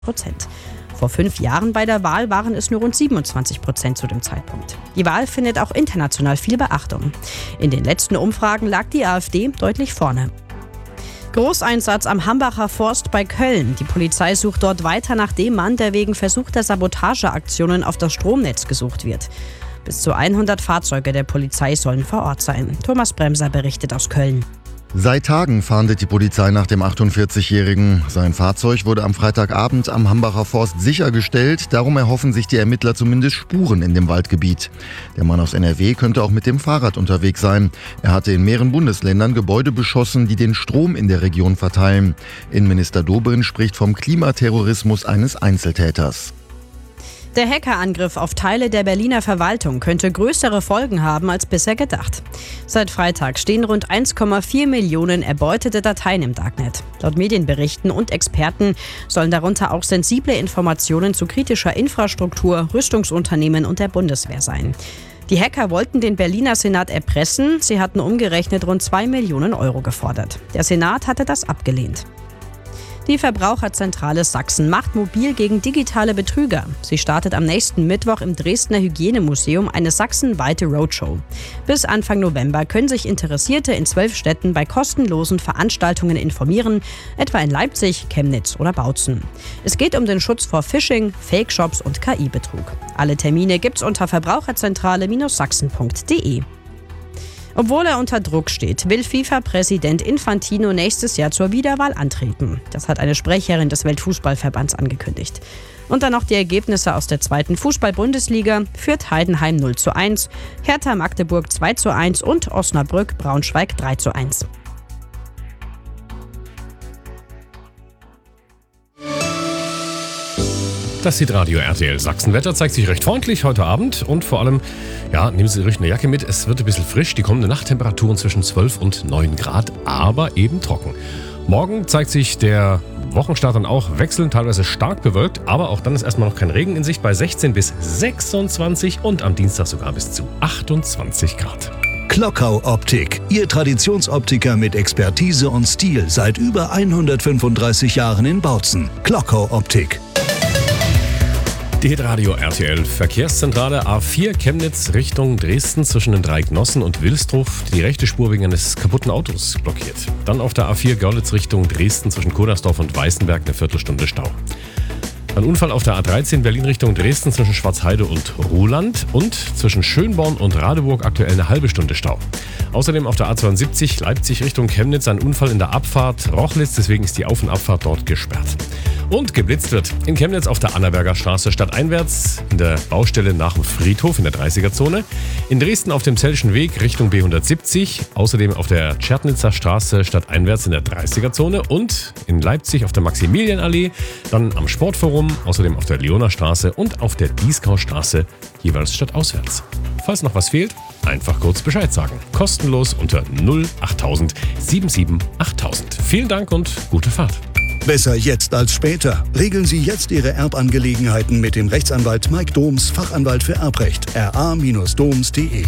Vor 5 Jahren bei der Wahl waren es nur rund 27% zu dem Zeitpunkt. Die Wahl findet auch international viel Beachtung. In den letzten Umfragen lag die AfD deutlich vorne. Großeinsatz am Hambacher Forst bei Köln. Die Polizei sucht dort weiter nach dem Mann, der wegen versuchter Sabotageaktionen auf das Stromnetz gesucht wird. Bis zu 100 Fahrzeuge der Polizei sollen vor Ort sein. Thomas Bremser berichtet aus Köln. Seit Tagen fahndet die Polizei nach dem 48-Jährigen. Sein Fahrzeug wurde am Freitagabend am Hambacher Forst sichergestellt. Darum erhoffen sich die Ermittler zumindest Spuren in dem Waldgebiet. Der Mann aus NRW könnte auch mit dem Fahrrad unterwegs sein. Er hatte in mehreren Bundesländern Gebäude beschossen, die den Strom in der Region verteilen. Innenminister Dobrindt spricht vom Klimaterrorismus eines Einzeltäters. Der Hackerangriff auf Teile der Berliner Verwaltung könnte größere Folgen haben als bisher gedacht. Seit Freitag stehen rund 1,4 Millionen erbeutete Dateien im Darknet. Laut Medienberichten und Experten sollen darunter auch sensible Informationen zu kritischer Infrastruktur, Rüstungsunternehmen und der Bundeswehr sein. Die Hacker wollten den Berliner Senat erpressen. Sie hatten umgerechnet rund 2 Millionen Euro gefordert. Der Senat hatte das abgelehnt. Die Verbraucherzentrale Sachsen macht mobil gegen digitale Betrüger. Sie startet am nächsten Mittwoch im Dresdner Hygienemuseum eine sachsenweite Roadshow. Bis Anfang November können sich Interessierte in 12 Städten bei kostenlosen Veranstaltungen informieren, etwa in Leipzig, Chemnitz oder Bautzen. Es geht um den Schutz vor Phishing, Fake-Shops und KI-Betrug. Alle Termine gibt's unter verbraucherzentrale-sachsen.de. Obwohl er unter Druck steht, will FIFA-Präsident Infantino nächstes Jahr zur Wiederwahl antreten. Das hat eine Sprecherin des Weltfußballverbands angekündigt. Und dann noch die Ergebnisse aus der 2. Fußball-Bundesliga. Fürth Heidenheim 0:1, Hertha Magdeburg 2:1 und Osnabrück Braunschweig 3:1. Das sieht Radio RTL Sachsen. Wetter zeigt sich recht freundlich heute Abend und vor allem, nehmen Sie ruhig eine Jacke mit. Es wird ein bisschen frisch. Die kommende Nachttemperaturen zwischen 12 und 9 Grad, aber eben trocken. Morgen zeigt sich der Wochenstart dann auch wechselnd, teilweise stark bewölkt, aber auch dann ist erstmal noch kein Regen in Sicht bei 16 bis 26 und am Dienstag sogar bis zu 28 Grad. Klockau Optik, Ihr Traditionsoptiker mit Expertise und Stil seit über 135 Jahren in Bautzen. Klockau Optik. Die Hitradio RTL Verkehrszentrale A4 Chemnitz Richtung Dresden zwischen den Dreignossen und Wilsdruff die rechte Spur wegen eines kaputten Autos blockiert. Dann auf der A4 Görlitz Richtung Dresden zwischen Kodersdorf und Weißenberg eine Viertelstunde Stau. Ein Unfall auf der A13 Berlin Richtung Dresden zwischen Schwarzheide und Ruhland und zwischen Schönborn und Radeburg aktuell eine halbe Stunde Stau. Außerdem auf der A72 Leipzig Richtung Chemnitz ein Unfall in der Abfahrt Rochlitz, deswegen ist die Auf- und Abfahrt dort gesperrt. Und geblitzt wird in Chemnitz auf der Annaberger Straße stadteinwärts, in der Baustelle nach dem Friedhof in der 30er-Zone, in Dresden auf dem Zellschen Weg Richtung B170, außerdem auf der Tschertnitzer Straße stadteinwärts in der 30er-Zone und in Leipzig auf der Maximilianallee, dann am Sportforum, außerdem auf der Leonerstraße und auf der Dieskaustraße jeweils stadtauswärts. Falls noch was fehlt, einfach kurz Bescheid sagen. Kostenlos unter 08000 77 8000. Vielen Dank und gute Fahrt. Besser jetzt als später. Regeln Sie jetzt Ihre Erbangelegenheiten mit dem Rechtsanwalt Mike Doms, Fachanwalt für Erbrecht, ra-doms.de.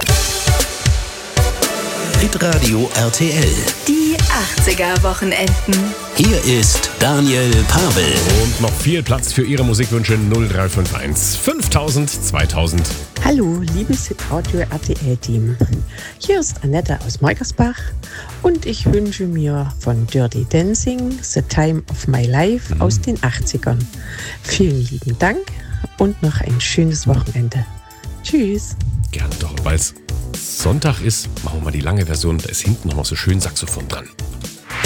Hitradio RTL. Die 80er-Wochenenden. Hier ist Daniel Pavel. Und noch viel Platz für Ihre Musikwünsche 0351 5000 2000. Hallo, liebes Radio RTL-Team. Hier ist Annette aus Meugersbach und ich wünsche mir von Dirty Dancing The Time of My Life aus den 80ern. Vielen lieben Dank und noch ein schönes Wochenende. Tschüss. Gerne doch, weil es Sonntag ist, machen wir mal die lange Version, da ist hinten noch so schön Saxophon dran.